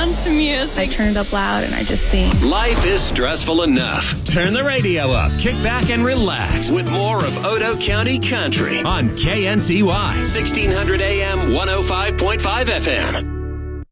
listens to music. I turn it up loud and I just sing. Life is stressful enough. Turn the radio up, kick back, and relax with more of Odo County Country on KNCY 1600 AM, 105.5 FM.